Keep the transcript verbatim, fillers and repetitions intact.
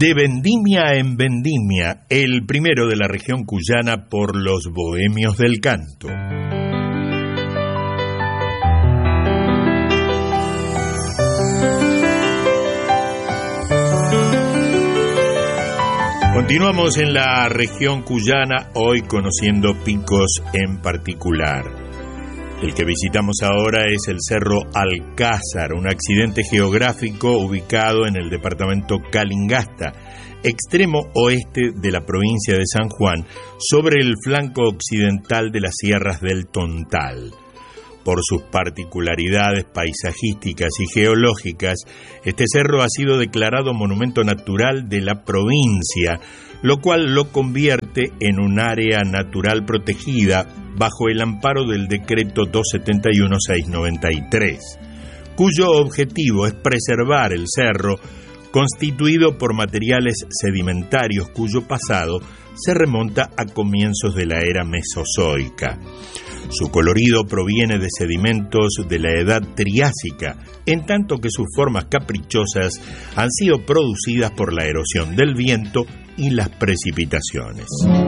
De vendimia en vendimia, el primero de la región cuyana por los bohemios del canto. Continuamos en la región cuyana, hoy conociendo picos en particular. El que visitamos ahora es el Cerro Alcázar, un accidente geográfico ubicado en el departamento Calingasta, extremo oeste de la provincia de San Juan, sobre el flanco occidental de las sierras del Tontal. Por sus particularidades paisajísticas y geológicas, este cerro ha sido declarado Monumento Natural de la provincia, lo cual lo convierte en un área natural protegida bajo el amparo del decreto doscientos setenta y uno mil seiscientos noventa y tres, cuyo objetivo es preservar el cerro constituido por materiales sedimentarios cuyo pasado se remonta a comienzos de la era mesozoica. Su colorido proviene de sedimentos de la edad triásica, en tanto que sus formas caprichosas han sido producidas por la erosión del viento y las precipitaciones.